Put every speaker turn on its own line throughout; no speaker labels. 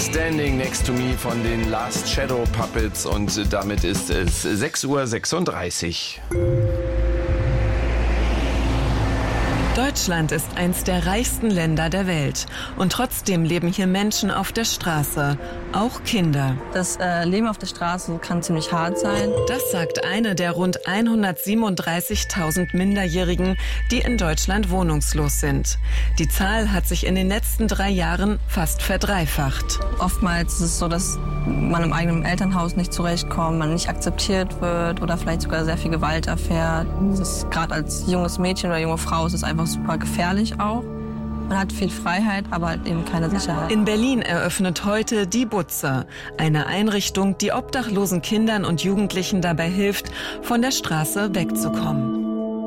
Standing Next to Me von den Last Shadow Puppets und damit ist es 6:36 Uhr.
Deutschland ist eins der reichsten Länder der Welt. Und trotzdem leben hier Menschen auf der Straße, auch Kinder.
Das Leben auf der Straße kann ziemlich hart sein.
Das sagt eine der rund 137.000 Minderjährigen, die in Deutschland wohnungslos sind. Die Zahl hat sich in den letzten 3 Jahren fast verdreifacht.
Oftmals ist es so, dass man im eigenen Elternhaus nicht zurechtkommt, man nicht akzeptiert wird oder vielleicht sogar sehr viel Gewalt erfährt. Gerade als junges Mädchen oder junge Frau ist es einfach super gefährlich auch. Man hat viel Freiheit, aber halt eben keine Sicherheit.
In Berlin eröffnet heute die Butze, eine Einrichtung, die obdachlosen Kindern und Jugendlichen dabei hilft, von der Straße wegzukommen.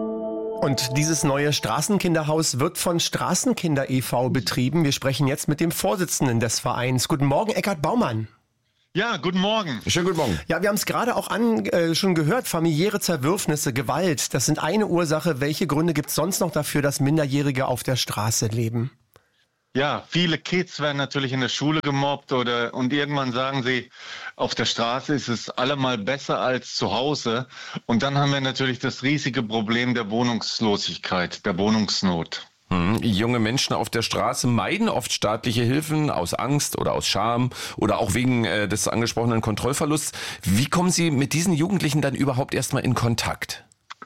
Und dieses neue Straßenkinderhaus wird von Straßenkinder e.V. betrieben. Wir sprechen jetzt mit dem Vorsitzenden des Vereins. Guten Morgen, Eckhard Baumann.
Ja, guten Morgen.
Schönen guten Morgen.
Ja, wir haben es gerade auch schon gehört, familiäre Zerwürfnisse, Gewalt, das sind eine Ursache. Welche Gründe gibt es sonst noch dafür, dass Minderjährige auf der Straße leben?
Ja, viele Kids werden natürlich in der Schule gemobbt und irgendwann sagen sie, auf der Straße ist es allemal besser als zu Hause. Und dann haben wir natürlich das riesige Problem der Wohnungslosigkeit, der Wohnungsnot.
Junge Menschen auf der Straße meiden oft staatliche Hilfen aus Angst oder aus Scham oder auch wegen des angesprochenen Kontrollverlusts. Wie kommen Sie mit diesen Jugendlichen dann überhaupt erstmal in Kontakt?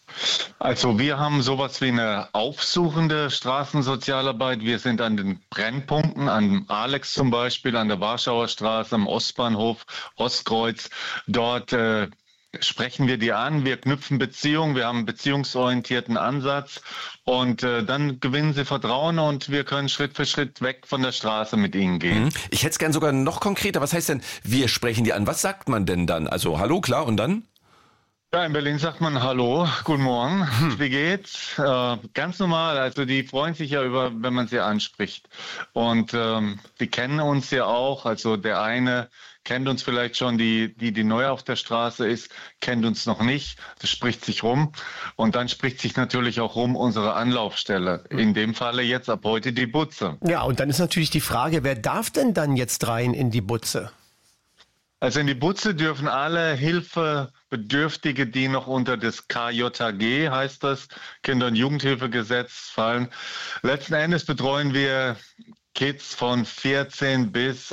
Also wir haben sowas wie eine aufsuchende Straßensozialarbeit. Wir sind an den Brennpunkten, an Alex zum Beispiel, an der Warschauer Straße, am Ostbahnhof, Ostkreuz. Dort sprechen wir die an, wir knüpfen Beziehungen, wir haben einen beziehungsorientierten Ansatz und dann gewinnen sie Vertrauen und wir können Schritt für Schritt weg von der Straße mit ihnen gehen.
Ich hätte es gern sogar noch konkreter. Was heißt denn, wir sprechen die an? Was sagt man denn dann? Also hallo, klar, und dann?
Ja, in Berlin sagt man Hallo, guten Morgen, wie geht's? Ganz normal, also die freuen sich ja über, wenn man sie anspricht. Und die kennen uns ja auch, also der eine kennt uns vielleicht schon, die neu auf der Straße ist, kennt uns noch nicht, das spricht sich rum. Und dann spricht sich natürlich auch rum unsere Anlaufstelle, in dem Falle jetzt ab heute die Butze.
Ja, und dann ist natürlich die Frage, wer darf denn dann jetzt rein in die Butze?
Also in die Butze dürfen alle Hilfebedürftige, die noch unter das KJG, heißt das, Kinder- und Jugendhilfegesetz fallen. Letzten Endes betreuen wir Kids von 14 bis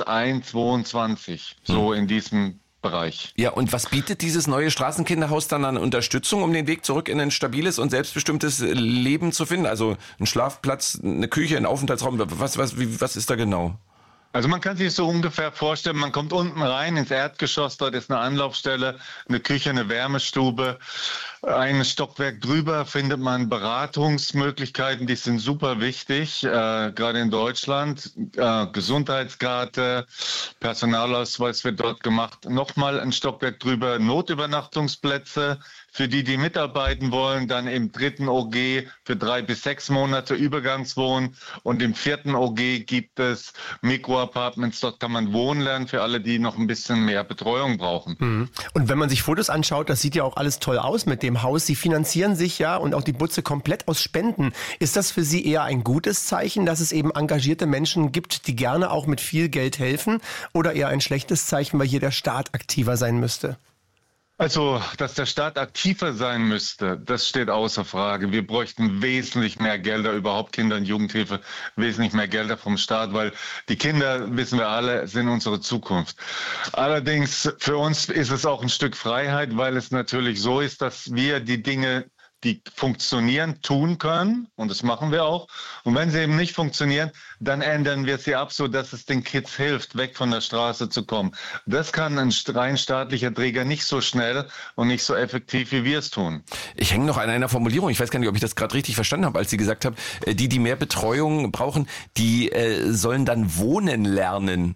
22, so in diesem Bereich.
Ja, und was bietet dieses neue Straßenkinderhaus dann an Unterstützung, um den Weg zurück in ein stabiles und selbstbestimmtes Leben zu finden? Also ein Schlafplatz, eine Küche, ein Aufenthaltsraum, was ist da genau?
Also man kann sich so ungefähr vorstellen, man kommt unten rein ins Erdgeschoss, dort ist eine Anlaufstelle, eine Küche, eine Wärmestube. Ein Stockwerk drüber findet man Beratungsmöglichkeiten, die sind super wichtig, gerade in Deutschland. Gesundheitskarte, Personalausweis wird dort gemacht. Nochmal ein Stockwerk drüber, Notübernachtungsplätze für die mitarbeiten wollen. Dann im 3. OG für 3 bis 6 Monate Übergangswohnen. Und im 4. OG gibt es Mikroapartments, dort kann man wohnen lernen für alle, die noch ein bisschen mehr Betreuung brauchen.
Und wenn man sich Fotos anschaut, das sieht ja auch alles toll aus mit dem Haus. Sie finanzieren sich ja und auch die Butze komplett aus Spenden. Ist das für Sie eher ein gutes Zeichen, dass es eben engagierte Menschen gibt, die gerne auch mit viel Geld helfen? Oder eher ein schlechtes Zeichen, weil hier der Staat aktiver sein müsste?
Also, dass der Staat aktiver sein müsste, das steht außer Frage. Wir bräuchten wesentlich mehr Gelder, überhaupt Kinder- und Jugendhilfe, wesentlich mehr Gelder vom Staat, weil die Kinder, wissen wir alle, sind unsere Zukunft. Allerdings, für uns ist es auch ein Stück Freiheit, weil es natürlich so ist, dass wir die Dinge, die funktionieren, tun können. Und das machen wir auch. Und wenn sie eben nicht funktionieren, dann ändern wir sie ab, so dass es den Kids hilft, weg von der Straße zu kommen. Das kann ein rein staatlicher Träger nicht so schnell und nicht so effektiv, wie wir es tun.
Ich hänge noch an einer Formulierung. Ich weiß gar nicht, ob ich das gerade richtig verstanden habe, als Sie gesagt haben, die mehr Betreuung brauchen, die sollen dann wohnen lernen.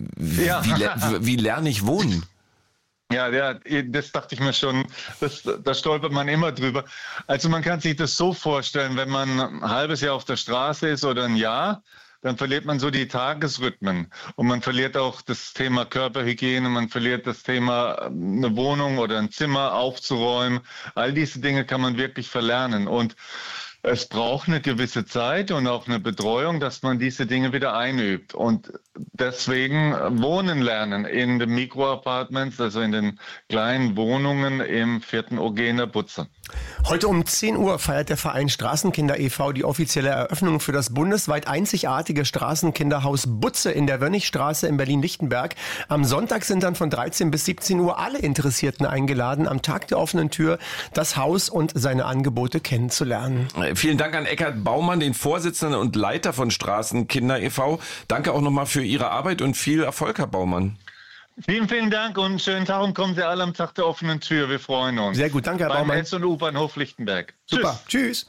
Wie lerne ich wohnen?
Ja, das dachte ich mir schon, da stolpert man immer drüber. Also man kann sich das so vorstellen, wenn man ein halbes Jahr auf der Straße ist oder ein Jahr, dann verliert man so die Tagesrhythmen und man verliert auch das Thema Körperhygiene, man verliert das Thema, eine Wohnung oder ein Zimmer aufzuräumen. All diese Dinge kann man wirklich verlernen und es braucht eine gewisse Zeit und auch eine Betreuung, dass man diese Dinge wieder einübt. Und deswegen wohnen lernen in den Mikroapartments, also in den kleinen Wohnungen im 4. OG in der Butze.
Heute um 10 Uhr feiert der Verein Straßenkinder e.V. die offizielle Eröffnung für das bundesweit einzigartige Straßenkinderhaus Butze in der Wönnigstraße in Berlin-Lichtenberg. Am Sonntag sind dann von 13 bis 17 Uhr alle Interessierten eingeladen, am Tag der offenen Tür das Haus und seine Angebote kennenzulernen.
Vielen Dank an Eckhard Baumann, den Vorsitzenden und Leiter von Straßenkinder e.V. Danke auch nochmal für Ihre Arbeit und viel Erfolg, Herr Baumann.
Vielen, vielen Dank und schönen Tag und kommen Sie alle am Tag der offenen Tür. Wir freuen uns.
Sehr gut, danke, Herr Baumann.
Beim S- und U-Bahnhof Lichtenberg.
Super, tschüss.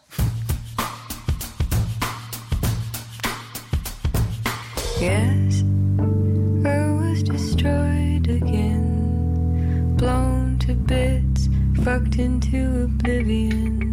Yes, Earth was destroyed again, blown to bits, fucked into oblivion.